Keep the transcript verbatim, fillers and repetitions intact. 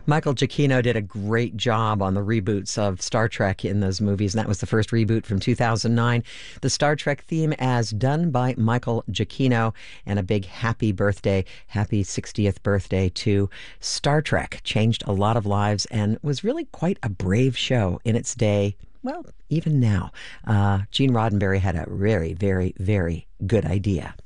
Michael Giacchino did a great job on the reboots of Star Trek in those movies, and that was the first reboot from two thousand nine. The Star Trek theme as done by Michael Giacchino, and a big happy birthday, happy sixtieth birthday to Star Trek. Changed a lot of lives and was really quite a brave show in its day. Well, even now, uh, Gene Roddenberry had a very, very, very good idea.